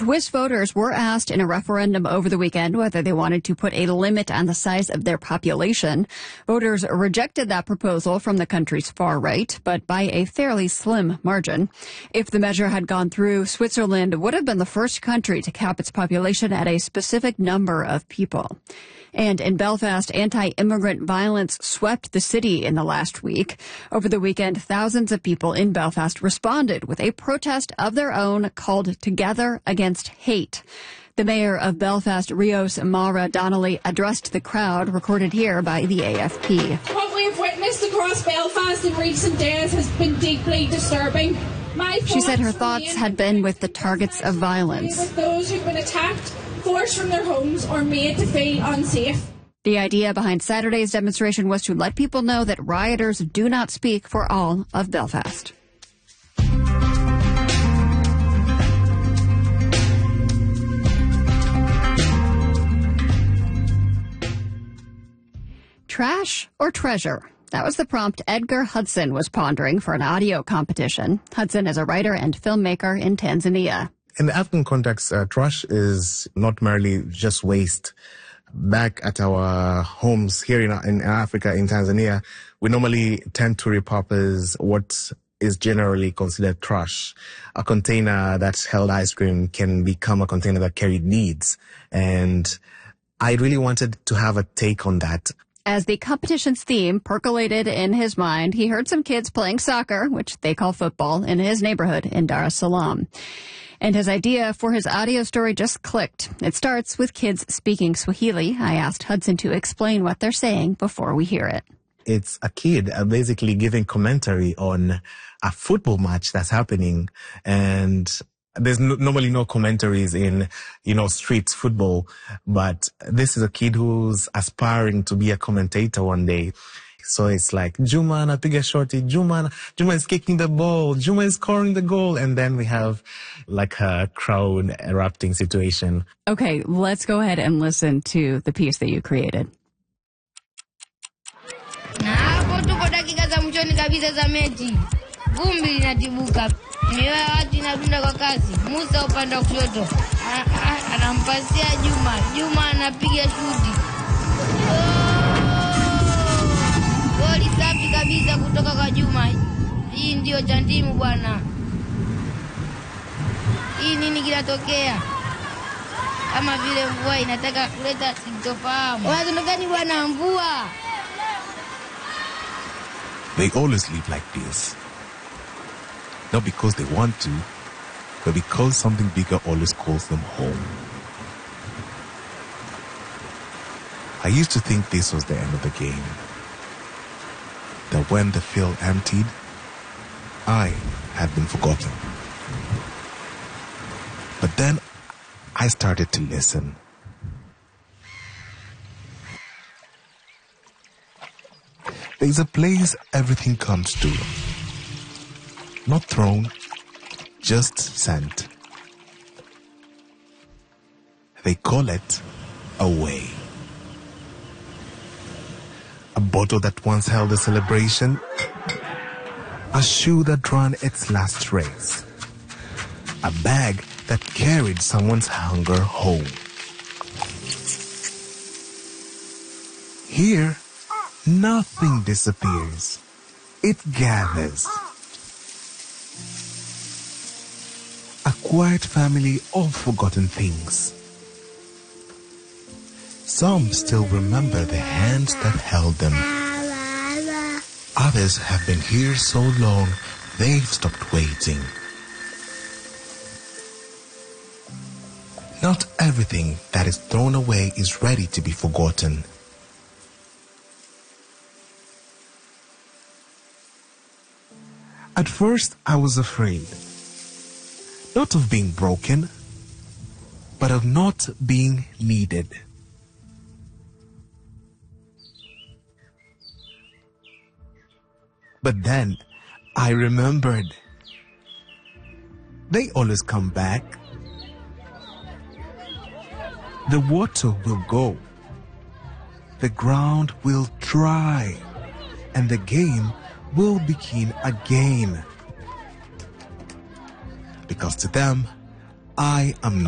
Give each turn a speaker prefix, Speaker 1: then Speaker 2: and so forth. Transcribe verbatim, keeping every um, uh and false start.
Speaker 1: Swiss voters were asked in a referendum over the weekend whether they wanted to put a limit on the size of their population. Voters rejected that proposal from the country's far right, but by a fairly slim margin. If the measure had gone through, Switzerland would have been the first country to cap its population at a specific number of people. And in Belfast, anti-immigrant violence swept the city in the last week. Over the weekend, thousands of people in Belfast responded with a protest of their own called Together Against Hate. The mayor of Belfast, Rios Mara Donnelly, addressed the crowd, recorded here by the A F P.
Speaker 2: What we have witnessed across Belfast in recent days has been deeply disturbing. My
Speaker 1: she said her thoughts had been with the targets of violence.
Speaker 2: With those who've been attacked, forced from their homes, or made to feel unsafe.
Speaker 1: The idea behind Saturday's demonstration was to let people know that rioters do not speak for all of Belfast. Trash or treasure? That was the prompt Edgar Hudson was pondering for an audio competition. Hudson is a writer and filmmaker in Tanzania.
Speaker 3: In the African context, uh, trash is not merely just waste. Back at our homes here in, in Africa, in Tanzania, we normally tend to repurpose what is generally considered trash. A container that held ice cream can become a container that carried needs. And I really wanted to have a take on that.
Speaker 1: As the competition's theme percolated in his mind, he heard some kids playing soccer, which they call football, in his neighborhood in Dar es Salaam. And his idea for his audio story just clicked. It starts with kids speaking Swahili. I asked Hudson to explain what they're saying before we hear it.
Speaker 3: It's a kid uh, basically giving commentary on a football match that's happening. And there's no, normally no commentaries in, you know, street football. But this is a kid who's aspiring to be a commentator one day. So it's like, Juma anapiga shoti, Juma, Juma is kicking the ball, Juma is scoring the goal. And then we have like a crowd erupting situation.
Speaker 1: Okay, let's go ahead and listen to the piece that you created.
Speaker 4: Na hapo tuko dakika za mchoni kabisa za mechi. Vumbi linatibuka. Mioyo ya watu inadunda kwa kasi. Musa upande wa kushoto anampasia Juma. Juma anapiga shuti. Goli safi kabisa kutoka kwa Juma. Hii ndio chandimu bwana. Hii nini kinatokea? Kama vile mvua inataka kuleta sintofahamu. Wanatokani bwana mvua?
Speaker 5: They always live like this. Not because they want to, but because something bigger always calls them home. I used to think this was the end of the game. That when the field emptied, I had been forgotten. But then I started to listen. There's a place everything comes to. Not thrown, just sent. They call it a way. A bottle that once held a celebration. A shoe that ran its last race. A bag that carried someone's hunger home. Here, nothing disappears. It gathers. A quiet family of forgotten things. Some still remember the hands that held them. Others have been here so long, they've stopped waiting. Not everything that is thrown away is ready to be forgotten. At first, I was afraid. Not of being broken, but of not being needed. But then, I remembered. They always come back. The water will go. The ground will dry. And the game will begin again. Because to them, I am not